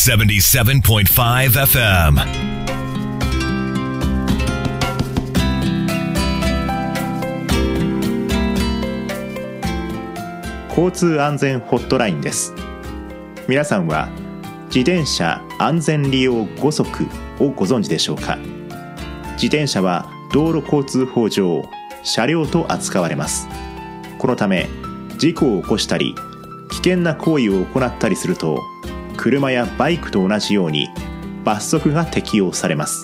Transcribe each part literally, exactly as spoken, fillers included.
セブンティーセブンポイントファイブエフエム。 交通安全ホットラインです。皆さんは自転車安全利用ごそくをご存知でしょうか。自転車は道路交通法上車両と扱われます。このため事故を起こしたり危険な行為を行ったりすると、車やバイクと同じように罰則が適用されます。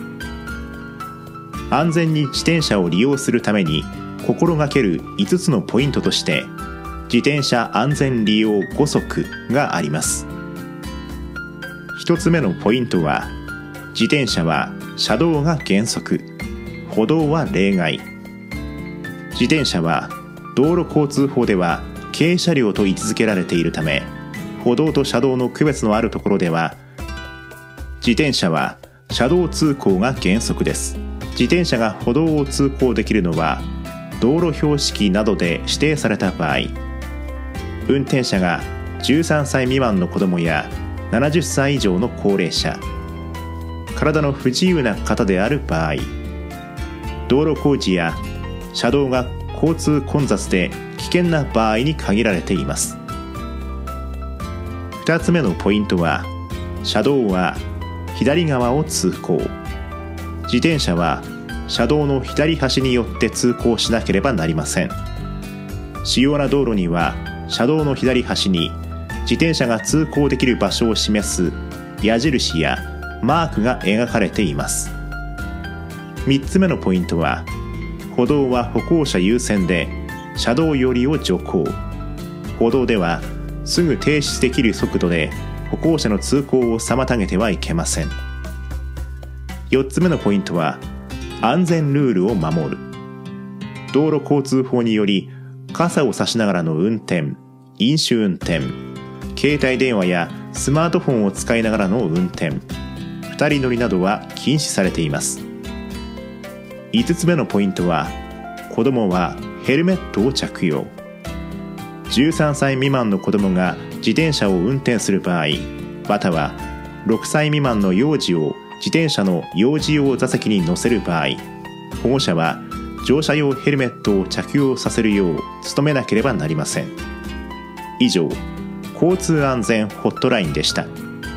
安全に自転車を利用するために心がけるいつつのポイントとして、自転車安全利用ごそくがあります。ひとつめのポイントは、自転車は車道が原則、歩道は例外。自転車は道路交通法では軽車両と位置づけられているため、歩道と車道の区別のあるところでは、自転車は車道通行が原則です。自転車が歩道を通行できるのは、道路標識などで指定された場合、運転者がじゅうさんさい未満の子どもやななじゅっさい以上の高齢者、体の不自由な方である場合、道路工事や車道が交通混雑で危険な場合に限られています。ふたつめのポイントは、車道は左側を通行。自転車は車道の左端によって通行しなければなりません。主要な道路には車道の左端に自転車が通行できる場所を示す矢印やマークが描かれています。みっつめのポイントは、歩道は歩行者優先で車道寄りを徐行。歩道ではすぐ停止できる速度で歩行者の通行を妨げてはいけません。よっつめのポイントは、安全ルールを守る。道路交通法により、傘を差しながらの運転、飲酒運転、携帯電話やスマートフォンを使いながらの運転、二人乗りなどは禁止されています。いつつめのポイントは、子どもはヘルメットを着用。じゅうさんさい未満の子どもが自転車を運転する場合、またはろくさい未満の幼児を自転車の幼児用座席に乗せる場合、保護者は乗車用ヘルメットを着用させるよう努めなければなりません。以上、交通安全ホットラインでした。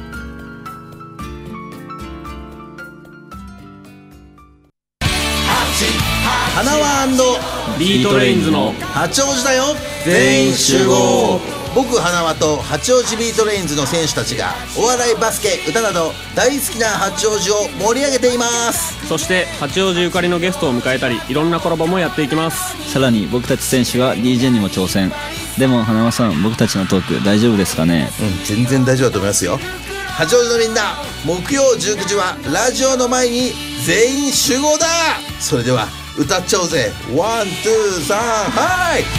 花輪& ビートレインズの八王子だよ全員集合。 僕花輪と八王子ビートレインズの選手たちがお笑い、バスケ、歌など大好きな八王子を盛り上げています。 そして八王子ゆかりのゲストを迎えたり、いろんなコラボもやっていきます。 さらに僕たち選手が ディージェー にも挑戦。でも花輪さん、僕たちのトーク大丈夫ですかね？ うん、全然大丈夫だと思いますよ。八王子のみんな、木曜じゅうくじはラジオの前に全員集合だ。それでは歌っちゃおうぜ。ワン、ツー、サン、はい。